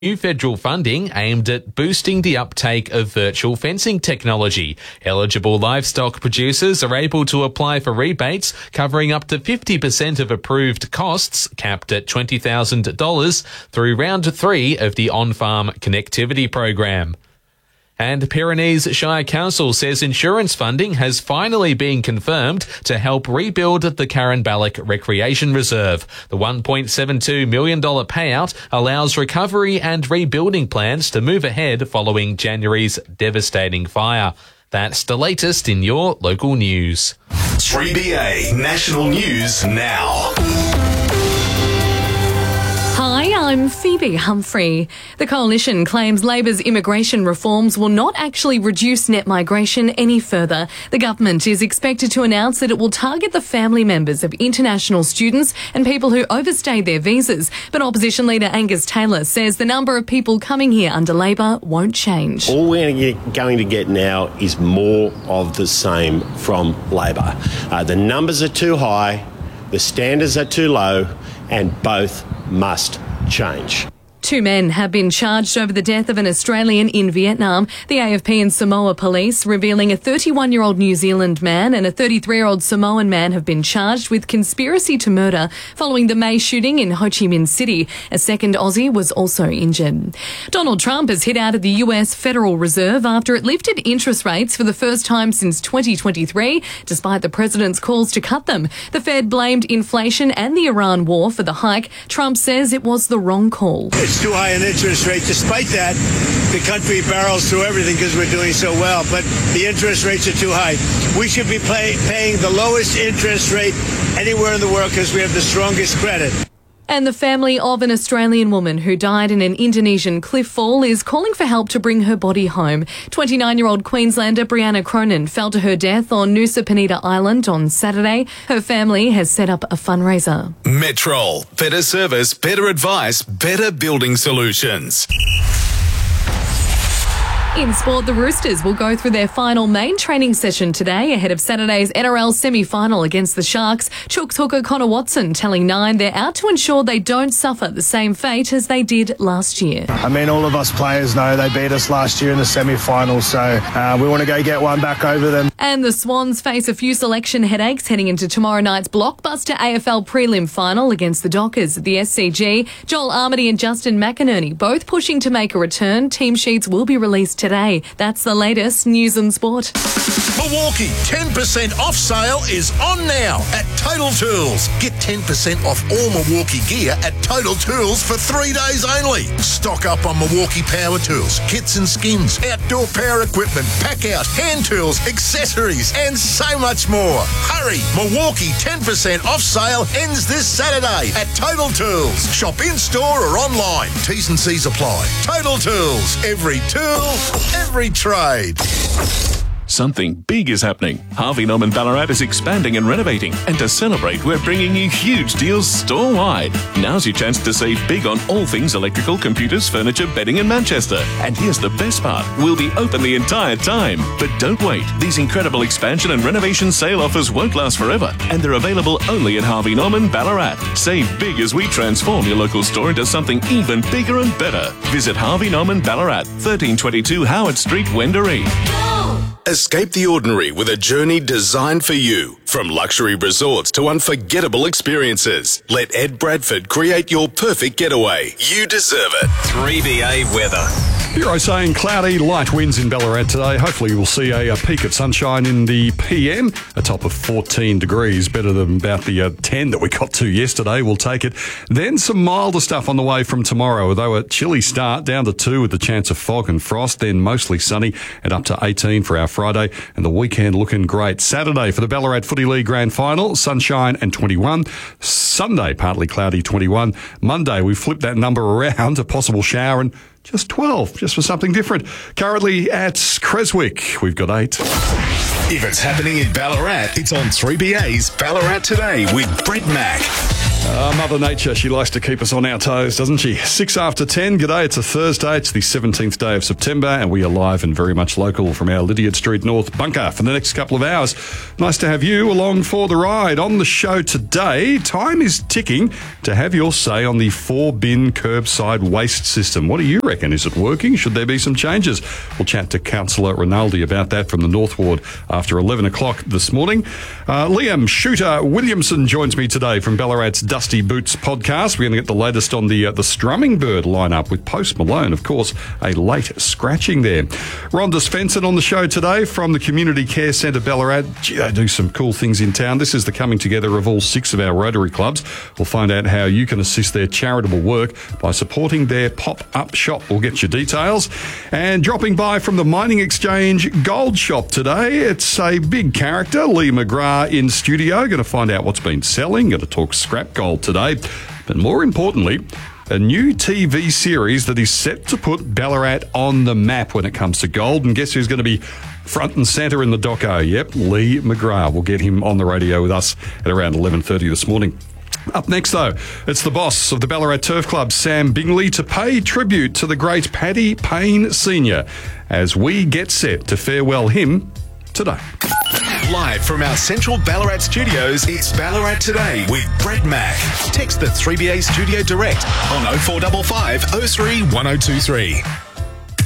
New federal funding aimed at boosting the uptake of virtual fencing technology. Eligible livestock producers are able to apply for rebates covering up to 50% of approved costs, capped at $20,000, through round 3 of the On-Farm Connectivity Program. And Pyrenees Shire Council says insurance funding has finally been confirmed to help rebuild the Carinballoch Recreation Reserve. The $1.72 million payout allows recovery and rebuilding plans to move ahead following January's devastating fire. That's the latest in your local news. 3BA National News Now. Hi, I'm Phoebe Humphrey. The Coalition claims Labor's immigration reforms will not actually reduce net migration any further. The government is expected to announce that it will target the family members of international students and people who overstayed their visas. But opposition leader Angus Taylor says the number of people coming here under Labor won't change. All we're going to get now is more of the same from Labor. The numbers are too high, the standards are too low, and both must change. 2 men have been charged over the death of an Australian in Vietnam. The AFP and Samoa police revealing a 31-year-old New Zealand man and a 33-year-old Samoan man have been charged with conspiracy to murder following the May shooting in Ho Chi Minh City. A second Aussie was also injured. Donald Trump has hit out at the US Federal Reserve after it lifted interest rates for the first time since 2023, despite the president's calls to cut them. The Fed blamed inflation and the Iran war for the hike. Trump says it was the wrong call. It's too high an interest rate. Despite that, the country barrels through everything because we're doing so well, but the interest rates are too high. We should be paying the lowest interest rate anywhere in the world because we have the strongest credit. And the family of an Australian woman who died in an Indonesian cliff fall is calling for help to bring her body home. 29-year-old Queenslander Brianna Cronin fell to her death on Nusa Penida Island on Saturday. Her family has set up a fundraiser. Metrol. Better service, better advice, better building solutions. In sport, the Roosters will go through their final main training session today ahead of Saturday's NRL semi-final against the Sharks. Chooks hooker Connor Watson telling Nine they're out to ensure they don't suffer the same fate as they did last year. I mean, all of us players know they beat us last year in the semi-final, so we want to go get one back over them. And the Swans face a few selection headaches heading into tomorrow night's blockbuster AFL prelim final against the Dockers at the SCG. Joel Armady and Justin McInerney both pushing to make a return. Team sheets will be released today. That's the latest news and sport. Milwaukee 10% off sale is on now at Total Tools. Get 10% off all Milwaukee gear at Total Tools for 3 days only. Stock up on Milwaukee power tools, kits and skins, outdoor power equipment, pack out, hand tools, accessories, and so much more. Hurry! Milwaukee 10% off sale ends this Saturday at Total Tools. Shop in store or online. T's and C's apply. Total Tools. Every tool, every trade. Something big is happening. Harvey Norman Ballarat is expanding and renovating. And to celebrate, we're bringing you huge deals store-wide. Now's your chance to save big on all things electrical, computers, furniture, bedding and Manchester. And here's the best part. We'll be open the entire time. But don't wait. These incredible expansion and renovation sale offers won't last forever. And they're available only at Harvey Norman Ballarat. Save big as we transform your local store into something even bigger and better. Visit Harvey Norman Ballarat, 1322 Howard Street, Wendouree. Escape the ordinary with a journey designed for you. From luxury resorts to unforgettable experiences, let Ed Bradford create your perfect getaway. You deserve it. 3BA weather. Bureau saying cloudy, light winds in Ballarat today. Hopefully we'll see a peak of sunshine in the PM, a top of 14 degrees, better than about the 10 that we got to yesterday. We'll take it. Then some milder stuff on the way from tomorrow, although a chilly start, down to 2 with the chance of fog and frost, then mostly sunny and up to 18 for our Friday, and the weekend looking great. Saturday for the Ballarat Footy League Grand Final, sunshine and 21. Sunday, partly cloudy, 21. Monday, we flipped that number around, a possible shower, and just 12, just for something different. Currently at Creswick, we've got 8. If it's happening in Ballarat, it's on 3BA's Ballarat Today with Brett Mack. Mother Nature, she likes to keep us on our toes, doesn't she? 6 after 10. G'day, it's a Thursday. It's the 17th day of September, and we are live and very much local from our Lydiard Street North bunker for the next couple of hours. Nice to have you along for the ride. On the show today, time is ticking to have your say on the 4-bin curbside waste system. What do you reckon? Is it working? Should there be some changes? We'll chat to Councillor Rinaldi about that from the North Ward after 11 o'clock this morning. Liam Shooter Williamson joins me today from Ballarat's Dusty Boots podcast. We're going to get the latest on the Strumming Bird lineup with Post Malone, of course, a late scratching there. Rhonda Svensson on the show today from the Community Care Centre Ballarat. Gee, they do some cool things in town. This is the coming together of all 6 of our Rotary clubs. We'll find out how you can assist their charitable work by supporting their pop-up shop. We'll get your details. And dropping by from the Mining Exchange Gold Shop today, it's a big character, Lee McGrath, in studio. Going to find out what's been selling. Going to talk scrap gold today. But more importantly, a new TV series that is set to put Ballarat on the map when it comes to gold. And guess who's going to be front and centre in the doco? Yep, Lee McGrath. We'll get him on the radio with us at around 11:30 this morning. Up next, though, it's the boss of the Ballarat Turf Club, Sam Bingley, to pay tribute to the great Paddy Payne Sr. as we get set to farewell him today. Live from our central Ballarat studios, it's Ballarat Today with Brett Mack. Text the 3BA Studio Direct on 0455 03 1023.